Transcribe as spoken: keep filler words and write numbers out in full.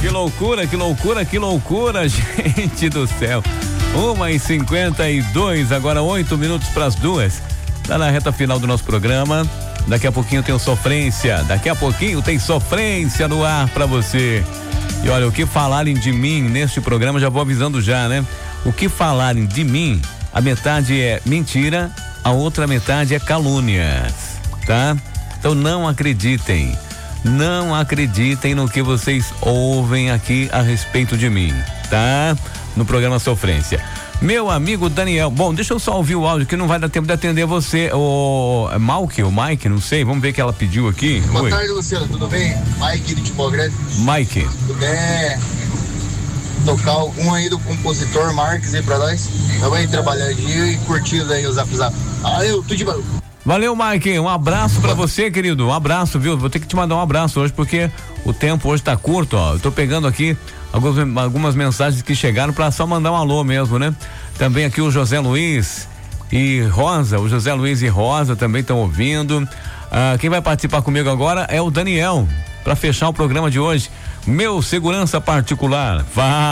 Que loucura, que loucura, que loucura, gente do céu. uma e cinquenta e dois, agora oito minutos para as duas. Tá na reta final do nosso programa. Daqui a pouquinho tem o Sofrência. Daqui a pouquinho tem Sofrência no ar para você. E olha, o que falarem de mim neste programa, já vou avisando já, né? O que falarem de mim, a metade é mentira, a outra metade é calúnias, tá? Então não acreditem. Não acreditem no que vocês ouvem aqui a respeito de mim, tá? No programa Sofrência. Meu amigo Daniel, bom, deixa eu só ouvir o áudio que não vai dar tempo de atender você, o Malk, o Mike, não sei, vamos ver o que ela pediu aqui. Boa Oi. tarde, Luciano, tudo bem? Mike de Timor Grande. Mike. Tudo bem? Tocar algum aí do compositor Marques aí pra nós. Tamo aí trabalhando e curtindo aí o Zap Zap. Valeu, tudo de bom. Valeu, Mike, um abraço pra você, querido, um abraço, viu? Vou ter que te mandar um abraço hoje porque o tempo hoje tá curto, ó. Eu tô pegando aqui algumas, algumas mensagens que chegaram pra só mandar um alô mesmo, né? Também aqui o José Luiz e Rosa, o José Luiz e Rosa também estão ouvindo. Ah, quem vai participar comigo agora é o Daniel, pra fechar o programa de hoje. Meu segurança particular, vá.